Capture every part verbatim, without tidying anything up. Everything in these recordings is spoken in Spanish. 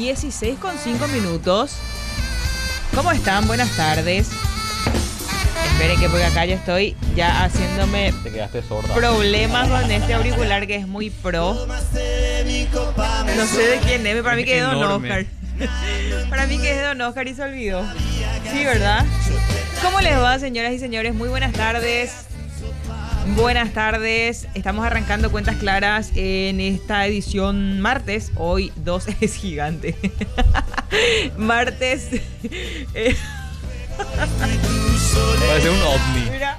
dieciséis con cinco minutos. ¿Cómo están? Buenas tardes. Esperen que porque acá ya estoy ya haciéndome Te quedaste sorda. problemas con este auricular que es muy pro. No sé de quién es, para mí que es Don Oscar. Para mí que es Don Oscar y se olvidó. Sí, ¿verdad? ¿Cómo les va, señoras y señores? Muy buenas tardes. Buenas tardes. Estamos arrancando Cuentas Claras en esta edición martes. Hoy dos es gigante. Martes. eh, Parece un ovni. Mira,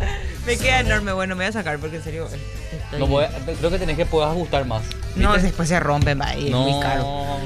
me queda enorme. Bueno, me voy a sacar porque en serio estoy... No puede- creo que tenés que poder ajustar más. No, ¿Viste? después se rompen, va, y es No. muy caro.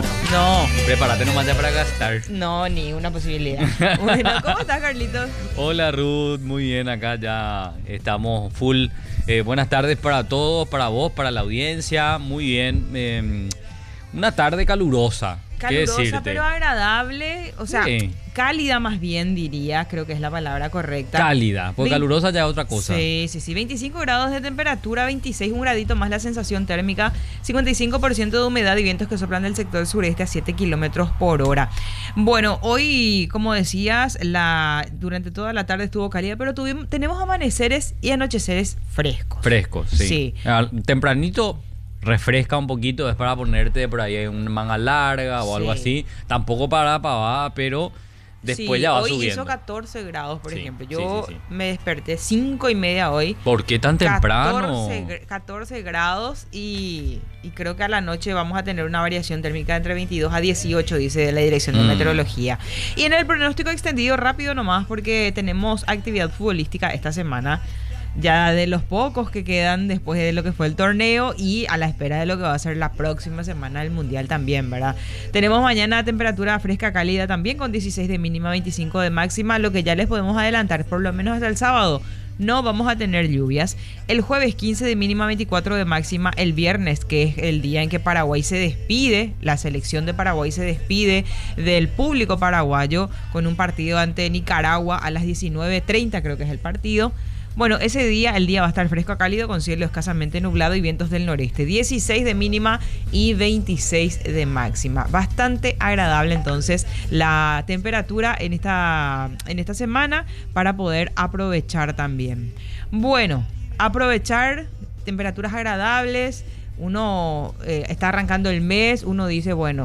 No, Prepárate nomás ya para gastar. no, ni una posibilidad. Bueno, ¿cómo estás, Carlitos? Hola Ruth, muy bien, acá ya estamos full. Eh, buenas tardes para todos, para vos, para la audiencia, muy bien. Eh, una tarde calurosa, ¿qué Calurosa, decirte? pero agradable. O sea, Sí. cálida más bien diría, creo que es la palabra correcta. Cálida, porque Vein- calurosa ya es otra cosa. Sí, sí, sí. veinticinco grados de temperatura, veintiséis, un gradito más la sensación térmica, cincuenta y cinco por ciento de humedad y vientos que soplan del sector sureste a siete kilómetros por hora. Bueno, hoy, como decías, la durante toda la tarde estuvo cálida, pero tuvimos, tenemos amaneceres y anocheceres frescos. Fresco, sí. Sí. Ah, tempranito refresca un poquito, es para ponerte por ahí una manga larga o Sí. algo así. Tampoco para pavada, pero después Sí, ya va hoy subiendo. hizo catorce grados, por Sí, ejemplo. sí, Yo sí, sí. me desperté cinco y media hoy. ¿Por qué tan temprano? catorce, gr- catorce grados y, y creo que a la noche vamos a tener una variación térmica entre veintidós a dieciocho, dice la Dirección de Mm. Meteorología. Y en el pronóstico extendido, rápido nomás, porque tenemos actividad futbolística esta semana, ya de los pocos que quedan después de lo que fue el torneo y a la espera de lo que va a ser la próxima semana del Mundial también, ¿verdad? Tenemos mañana temperatura fresca cálida también con dieciséis de mínima, veinticinco de máxima, lo que ya les podemos adelantar por lo menos hasta el sábado. No vamos a tener lluvias. El jueves quince de mínima, veinticuatro de máxima. El viernes, que es el día en que Paraguay se despide, la selección de Paraguay se despide del público paraguayo con un partido ante Nicaragua a las diecinueve treinta, creo que es el partido. Bueno, ese día, el día va a estar fresco a cálido con cielo escasamente nublado y vientos del noreste. dieciséis de mínima y veintiséis de máxima. Bastante agradable entonces la temperatura en esta, en esta semana para poder aprovechar también. Bueno, aprovechar temperaturas agradables. Uno eh, está arrancando el mes, uno dice, bueno,